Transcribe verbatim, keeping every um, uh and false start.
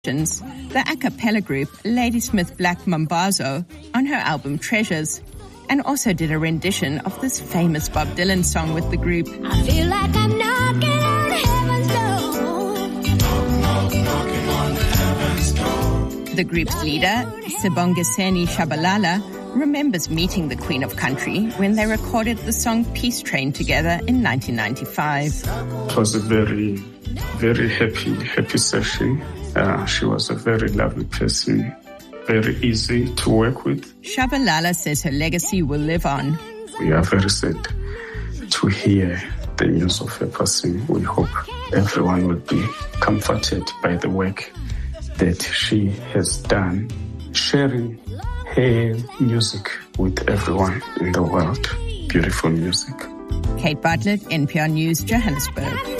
the a cappella group Ladysmith Black Mambazo on her album Treasures, and also did a rendition of this famous Bob Dylan song with the group. I feel like I'm knocking on heaven's door. The group's leader, Sibongiseni Shabalala, remembers meeting the Queen of Country when they recorded the song Peace Train together in nineteen ninety-five. It was a very, very happy, happy session. Uh, she was a very lovely person, very easy to work with. Shabalala says her legacy will live on. We are very sad to hear the news of her passing. We hope everyone will be comforted by the work that she has done, sharing her music with everyone in the world. Beautiful music. Kate Bartlett, N P R News, Johannesburg.